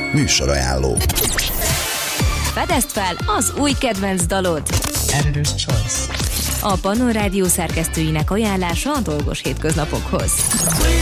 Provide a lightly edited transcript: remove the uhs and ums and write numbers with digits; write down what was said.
Műsorajánló. Fedezd fel az új kedvenc dalod! Editor's Choice. A Pannon Rádió szerkesztőinek ajánlása a dolgos hétköznapokhoz.